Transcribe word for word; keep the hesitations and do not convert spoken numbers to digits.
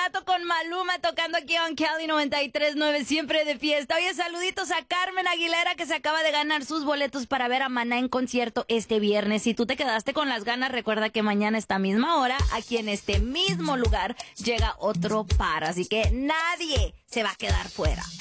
rato con Maluma tocando aquí en Cali noventa y tres punto nueve, siempre de fiesta. Oye, saluditos a Carmen Aguilera, que se acaba de ganar sus boletos para ver a Maná en concierto este viernes. Si tú te quedaste con las ganas, recuerda que mañana a esta misma hora, aquí en este mismo lugar, llega otro par. Así que nadie se va a quedar fuera.